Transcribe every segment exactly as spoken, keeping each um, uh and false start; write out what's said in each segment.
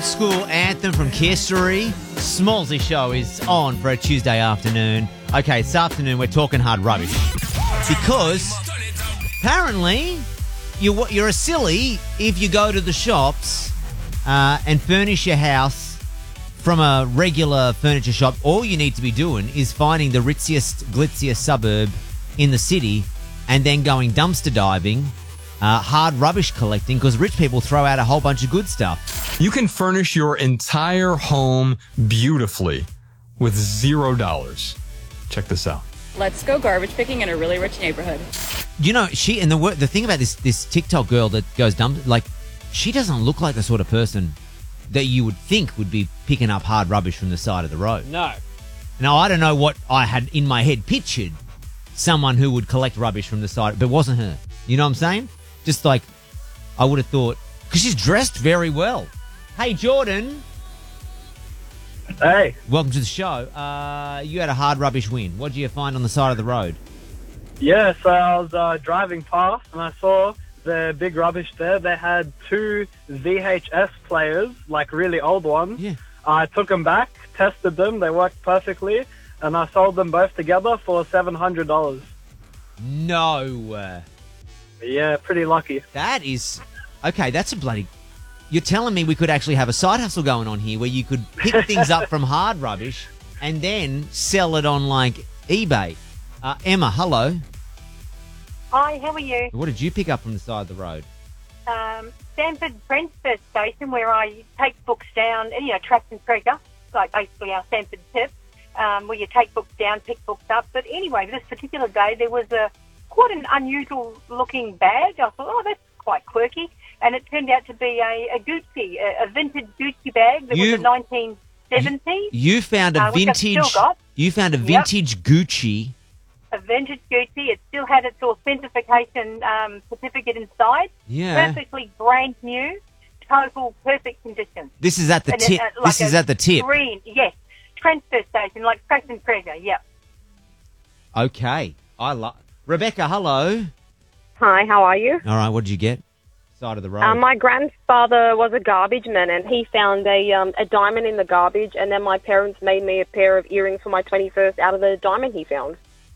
old school anthem from Kirsty. Smallsy Show is on for a Tuesday afternoon. Okay, this afternoon we're talking hard rubbish. Because apparently you're, you're a silly if you go to the shops uh, and furnish your house from a regular furniture shop. All you need to be doing is finding the ritziest, glitziest suburb in the city and then going dumpster diving, uh, hard rubbish collecting, because rich people throw out a whole bunch of good stuff. You can furnish your entire home beautifully with zero dollars. Check this out. Let's go garbage picking in a really rich neighborhood. You know, she and the wor- the thing about this this TikTok girl that goes dumb, like, she doesn't look like the sort of person that you would think would be picking up hard rubbish from the side of the road. No. Now, I don't know what I had in my head pictured someone who would collect rubbish from the side, but it wasn't her. You know what I'm saying? Just like, I would have thought, because she's dressed very well. Hey, Jordan. Hey. Welcome to the show. Uh, you had a hard rubbish win. What did you find on the side of the road? Yeah, so I was uh, driving past and I saw the big rubbish there. They had two V H S players, like really old ones. Yeah. I took them back, tested them, they worked perfectly, and I sold them both together for seven hundred dollars. No. Yeah, pretty lucky. That is... Okay, that's a bloody... You're telling me we could actually have a side hustle going on here where you could pick things up from hard rubbish and then sell it on, like, eBay. Uh, Emma, hello. Hi, how are you? What did you pick up from the side of the road? Um, Stanford Transfer Station, where I take books down, you know, tracks and treasure, like basically our Stanford tip, um, where you take books down, pick books up. But anyway, this particular day, there was a quite an unusual-looking bag. I thought, oh, that's quite quirky. And it turned out to be a, a Gucci, a, a vintage Gucci bag that You- was a nineteen seventies. You found a Uh, which I've vintage... still got. You found a vintage Gucci... A vintage Gucci. It still had its authentication um, certificate inside. Yeah. Perfectly brand new, total perfect condition. This is at the And it, tip. uh, like This is a at the tip. Green, yes. Transfer station, like Track and Treasure, yep. Okay. I love... Rebecca, hello. Hi, how are you? All right, what did you get? Side of the road. Um, my grandfather was a garbage man, and he found a um, a diamond in the garbage, and then my parents made me a pair of earrings for my twenty-first out of the diamond he found.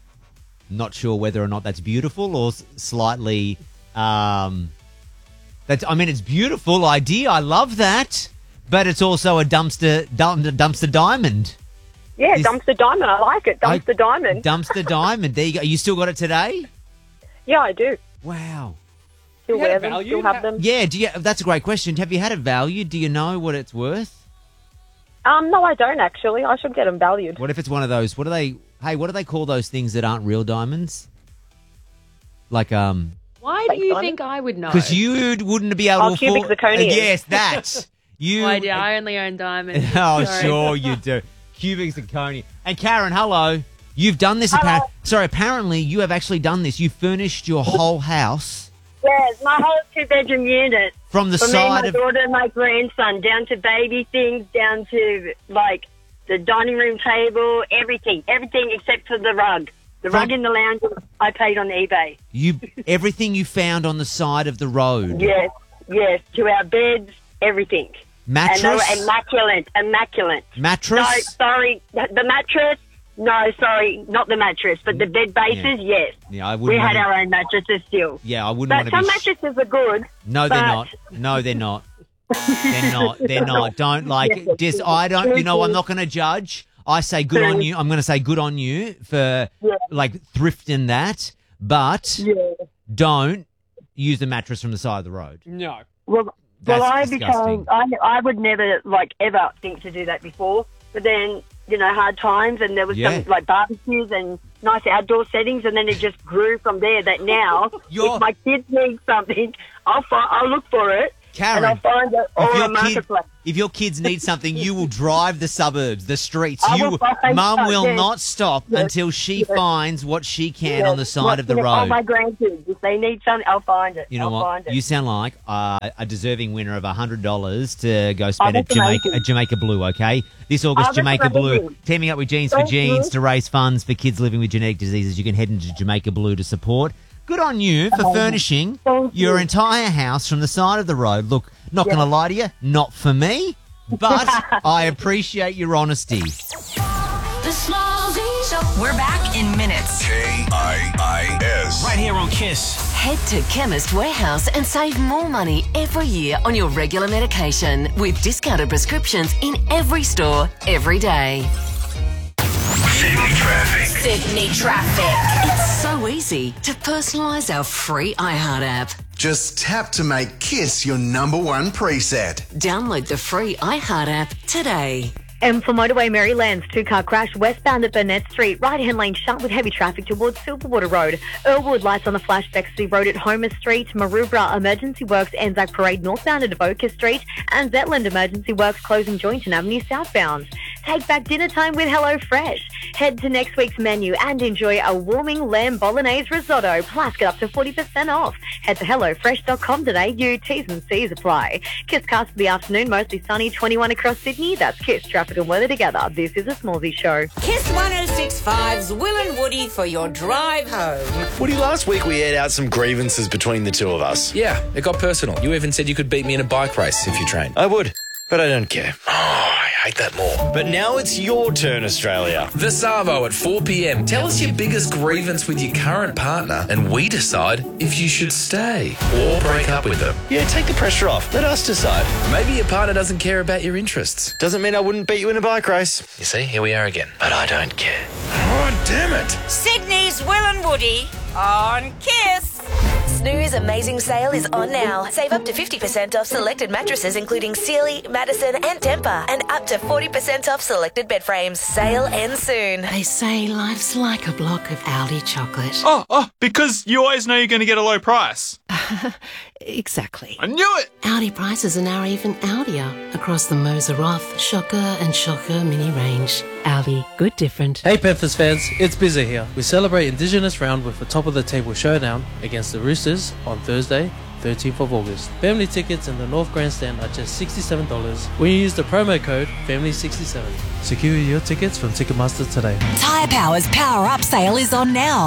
Not sure whether or not that's beautiful or s- slightly... Um, that's, I mean, it's beautiful idea. I love that. But it's also a dumpster dump, dumpster diamond. Yeah, Is- dumpster diamond. I like it. Dumpster I- diamond. Dumpster diamond. There you go. You still got it today? Yeah, I do. Wow. Still You had wear it them. valued? Still have them. Yeah, do you, that's a great question. Have you had it valued? Do you know what it's worth? Um, no, I don't actually. I should get them valued. What if it's one of those, what do they, hey, what do they call those things that aren't real diamonds? Like, um... Why Fake do you diamond? think I would know? Because you wouldn't be able Oh, to cubic afford... zirconia. Uh, yes, that. You... No idea. I only own diamonds. Oh, Sorry. sure you do. Cubic zirconia. And Karen, hello. You've done this. Appar- Sorry, apparently you have actually done this. You furnished your whole house Yes, my whole two-bedroom unit. from the For me, side my of... daughter and my grandson, down to baby things, down to, like, the dining room table, everything. Everything except for the rug. The From- rug in the lounge, I paid on eBay. You everything you found on the side of the road. Yes, yes, to our beds, everything. Mattress? And they were immaculate, immaculate. Mattress? No, sorry, the the mattress, no, sorry, not the mattress, but the bed bases, yes. Yeah, I We wouldn't had wanna- our own mattresses still. Yeah, I wouldn't But want to some be... sh- mattresses are good. No, they're but- not. No, they're not. They're not. They're not. Don't, like, just, I don't, you know, I'm not going to judge. I say good on you. I'm going to say good on you for, Yeah. like, thrifting that, but Yeah. don't use the mattress from the side of the road. No. Well, That's well, I disgusting. became, I, I would never, like, ever think to do that before. But then, you know, hard times, and there was Yeah. some, like, barbecues and nice outdoor settings, and then it just grew from there. That now, You're- if my kids need something, I'll, fi- I'll look for it, Karen, and I'll find it if on your a kid, marketplace. if your kids need something, you will drive the suburbs, the streets. I You, will find Mum out, will yes. not stop Yes. until she Yes. finds what she can Yeah. on the side What- of the All road. my grandkids, if they need something, I'll find it. You know I'll what? Find it. You sound like uh, a deserving winner of one hundred dollars to go spend Oh, at that's Jamaica, amazing. at Jamaica Blue, okay? This August, Oh, that's Jamaica Blue, amazing. teaming up with Genes for Thank Genes you. to raise funds for kids living with genetic diseases. You can head into Jamaica Blue to support. Good on you for furnishing Thank your you. entire house from the side of the road. Look, not going to lie to you, not for me, but I appreciate your honesty. The Smallzy Show. We're back in minutes. K I I S. Right here on Kiss. Head to Chemist Warehouse and save more money every year on your regular medication with discounted prescriptions in every store, every day. Sydney traffic. Sydney traffic. It's so easy to personalise our free iHeart app. Just tap to make Kiss your number one preset. Download the free iHeart app today. And for Motorway Maryland's two-car crash westbound at Burnett Street, right-hand lane shut with heavy traffic towards Silverwater Road. Earlwood lights on the flash Bexley Road at Homer Street. Maroubra Emergency Works Anzac Parade northbound at Avoca Street. And Zetland Emergency Works closing Joynton Avenue southbound. Take back dinner time with HelloFresh. Head to next week's menu and enjoy a warming lamb bolognese risotto. Plus, get up to forty percent off. Head to hello fresh dot com today. You T's and C's apply. Kiss cast for the afternoon, mostly sunny, twenty-one across Sydney. That's Kiss traffic and weather together. This is a Smallzy Show. Kiss one oh six point five's Will and Woody for your drive home. Woody, last week we aired out some grievances between the two of us. Yeah, it got personal. You even said you could beat me in a bike race if you trained. I would, but I don't care. Oh, I hate that more. But now it's your turn, Australia. The Savo at four p.m. Tell us your biggest grievance with your current partner and we decide if you should stay or break up with them. Yeah, take the pressure off. Let us decide. Maybe your partner doesn't care about your interests. Doesn't mean I wouldn't beat you in a bike race. You see, here we are again. But I don't care. Oh, damn it. Sydney's Will and Woody on Kiss. Snooze Amazing Sale is on now. Save up to fifty percent off selected mattresses including Sealy, Madison and Tempur, and up to forty percent off selected bed frames. Sale ends soon. They say life's like a block of Aldi chocolate. Oh, oh, because you always know you're going to get a low price. Exactly. I knew it! Aldi prices are now even Aldier across the Moser Roth, Shocker and Shocker mini range. Aldi, good different. Hey Panthers fans, it's Bizza here. We celebrate Indigenous Round with a top of the table showdown against the Roosters on Thursday, thirteenth of August. Family tickets in the North Grandstand are just sixty-seven dollars when you use the promo code family sixty-seven. Secure your tickets from Ticketmaster today. Tyre Power's Power Up sale is on now.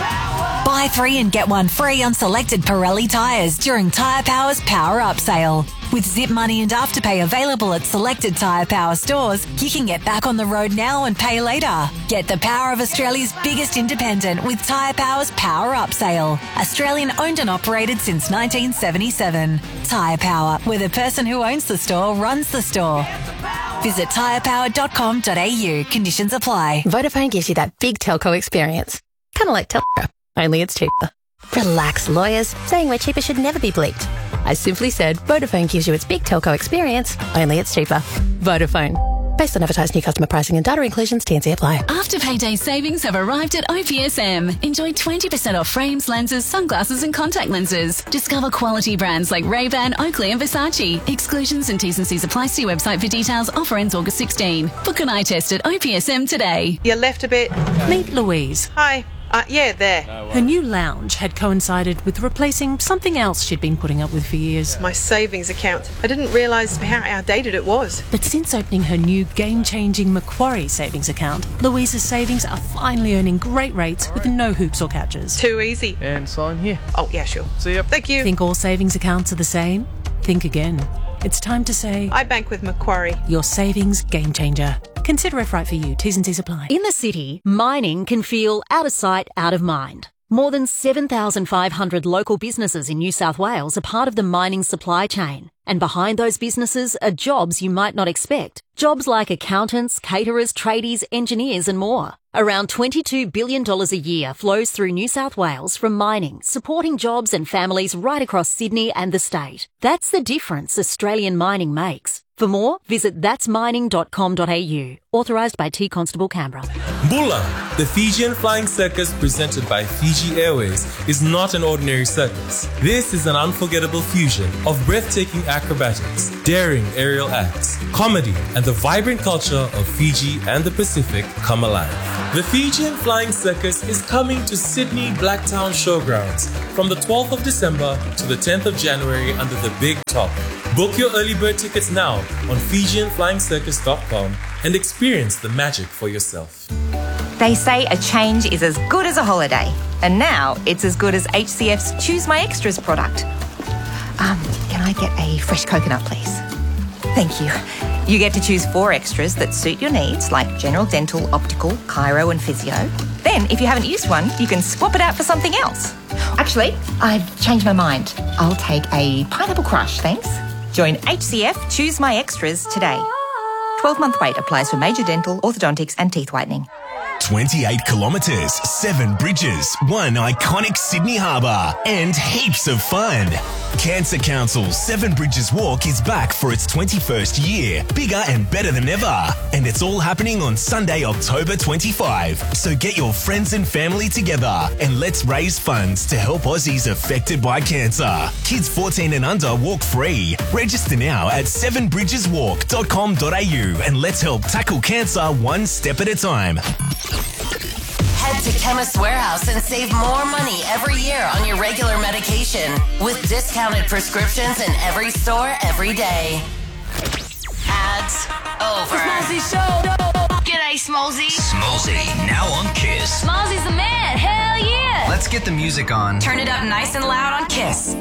Buy three and get one free on selected Pirelli tyres during Tyre Power's Power Up sale. With Zip Money and Afterpay available at selected Tyre Power stores, you can get back on the road now and pay later. Get the power of Australia's biggest independent with Tyre Power's Power Up sale. Australian owned and operated since nineteen seventy-seven. Tyre Power, where the person who owns the store runs the store. Visit tyre power dot com dot a u. Conditions apply. Vodafone gives you that big telco experience. Kind of like Telstra, only it's cheaper. Relax, lawyers. Saying we're cheaper should never be bleeped. I simply said Vodafone gives you its big telco experience, only it's cheaper. Vodafone. Based on advertised new customer pricing and data inclusions, T and C apply. After payday savings have arrived at O P S M. Enjoy twenty percent off frames, lenses, sunglasses and contact lenses. Discover quality brands like Ray-Ban, Oakley and Versace. Exclusions and T's and C's apply. See website for details. Offer ends August sixteenth. Book an eye test at O P S M today. You left a bit. Meet Louise. Hi. Uh, yeah, there. Her new lounge had coincided with replacing something else she'd been putting up with for years. My savings account. I didn't realise how outdated it was. But since opening her new game-changing Macquarie savings account, Louise's savings are finally earning great rates with no hoops or catches. Too easy. And sign here. Oh, yeah, sure. See ya. Thank you. Think all savings accounts are the same? Think again. It's time to say... I bank with Macquarie. Your savings game changer. Consider if right for you. T's and C's apply. In the city, mining can feel out of sight, out of mind. More than seven thousand five hundred local businesses in New South Wales are part of the mining supply chain. And behind those businesses are jobs you might not expect. Jobs like accountants, caterers, tradies, engineers and more. Around twenty-two billion dollars a year flows through New South Wales from mining, supporting jobs and families right across Sydney and the state. That's the difference Australian mining makes. For more, visit that's mining dot com dot a u. Authorised by T Constable Canberra. Bula, the Fijian Flying Circus presented by Fiji Airways, is not an ordinary circus. This is an unforgettable fusion of breathtaking acrobatics, daring aerial acts, comedy, and the vibrant culture of Fiji and the Pacific come alive. The Fijian Flying Circus is coming to Sydney Blacktown Showgrounds from the twelfth of December to the tenth of January under the Big Top. Book your early bird tickets now on Fijian Flying Circus dot com and experience the magic for yourself. They say a change is as good as a holiday, and now it's as good as H C F's Choose My Extras product. Um, can I get a fresh coconut, please? Thank you. You get to choose four extras that suit your needs, like general dental, optical, chiro and physio. Then, if you haven't used one, you can swap it out for something else. Actually, I've changed my mind. I'll take a Pineapple Crush, thanks. Join H C F Choose My Extras today. twelve-month wait applies for major dental, orthodontics and teeth whitening. twenty-eight kilometres, seven bridges, one iconic Sydney Harbour, and heaps of fun. Cancer Council's Seven Bridges Walk is back for its twenty-first year, bigger and better than ever. And it's all happening on Sunday, October twenty-fifth. So get your friends and family together and let's raise funds to help Aussies affected by cancer. Kids fourteen and under walk free. Register now at seven bridges walk dot com dot a u and let's help tackle cancer one step at a time. Head to Chemist Warehouse and save more money every year on your regular medication with discounted prescriptions in every store every day. Ads over. Smallzy Show. G'day, Smallzy. Smallzy, now on Kiss. Smallzy's the man. Hell yeah. Let's get the music on. Turn it up nice and loud on Kiss.